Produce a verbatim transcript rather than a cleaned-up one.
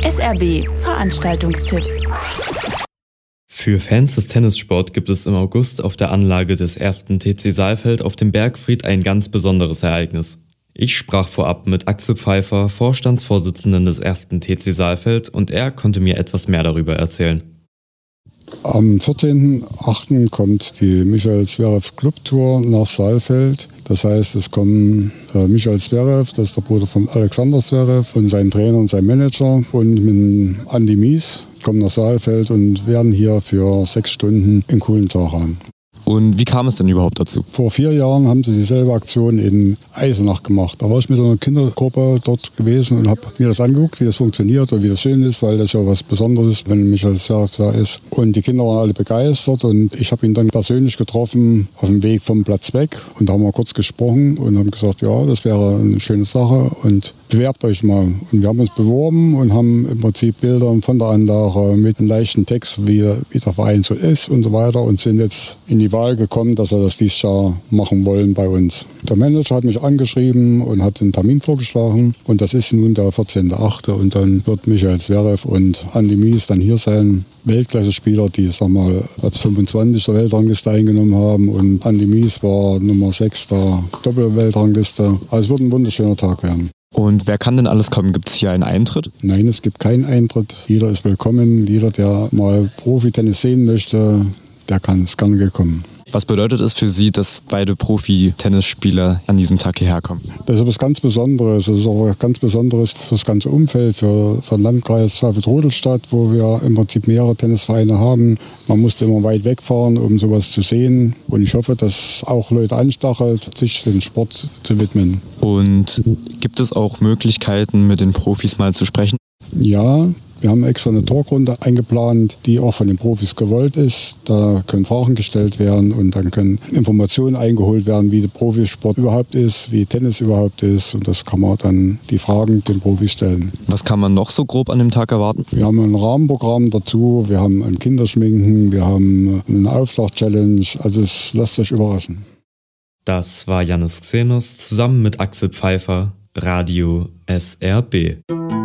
S R B Veranstaltungstipp. Für Fans des Tennissports gibt es im August auf der Anlage des ersten T C Saalfeld auf dem Bergfried ein ganz besonderes Ereignis. Ich sprach vorab mit Axel Pfeiffer, Vorstandsvorsitzenden des ersten T C Saalfeld, und er konnte mir etwas mehr darüber erzählen. Am vierzehnten achten kommt die Michael Zverev Club Tour nach Saalfeld. Das heißt, es kommen äh, Michael Zverev, das ist der Bruder von Alexander Zverev, und sein Trainer und sein Manager, und mit Andi Mies kommen nach Saalfeld und werden hier für sechs Stunden einen coolen Tag haben. Und wie kam es denn überhaupt dazu? Vor vier Jahren haben sie dieselbe Aktion in Eisenach gemacht. Da war ich mit einer Kindergruppe dort gewesen und habe mir das angeguckt, wie das funktioniert und wie das schön ist, weil das ja was Besonderes ist, wenn Michael Zverev da ist. Und die Kinder waren alle begeistert und ich habe ihn dann persönlich getroffen auf dem Weg vom Platz weg. Und da haben wir kurz gesprochen und haben gesagt, ja, das wäre eine schöne Sache und bewerbt euch mal. Und wir haben uns beworben und haben im Prinzip Bilder von der Anlage mit einem leichten Text, wie, wie der Verein so ist und so weiter, und sind jetzt in die Wahl gekommen, dass wir das dieses Jahr machen wollen bei uns. Der Manager hat mich angeschrieben und hat einen Termin vorgeschlagen, und das ist nun der vierzehnte achte und dann wird Michael Zverev und Andi Mies dann hier sein. Weltklasse-Spieler, die, sag mal, Platz fünfundzwanzig der Weltrangliste eingenommen haben, und Andi Mies war Nummer sechs der Doppel-Weltrangliste. Also es wird ein wunderschöner Tag werden. Und wer kann denn alles kommen? Gibt es hier einen Eintritt? Nein, es gibt keinen Eintritt. Jeder ist willkommen. Jeder, der mal Profi-Tennis sehen möchte, der kann es gerne kommen. Was bedeutet es für Sie, dass beide Profi-Tennisspieler an diesem Tag hierher kommen? Das ist etwas ganz Besonderes. Das ist auch etwas ganz Besonderes für das ganze Umfeld, für, für den Landkreis Saalfeld-Rodelstadt, wo wir im Prinzip mehrere Tennisvereine haben. Man musste immer weit wegfahren, um sowas zu sehen. Und ich hoffe, dass auch Leute anstachelt, sich dem Sport zu widmen. Und gibt es auch Möglichkeiten, mit den Profis mal zu sprechen? Ja. Wir haben extra eine Talkrunde eingeplant, die auch von den Profis gewollt ist. Da können Fragen gestellt werden und dann können Informationen eingeholt werden, wie der Profisport überhaupt ist, wie Tennis überhaupt ist. Und das kann man dann die Fragen den Profis stellen. Was kann man noch so grob an dem Tag erwarten? Wir haben ein Rahmenprogramm dazu, wir haben ein Kinderschminken, wir haben eine Aufschlag-Challenge. Also es, lasst euch überraschen. Das war Jannis Xenos zusammen mit Axel Pfeiffer, Radio S R B.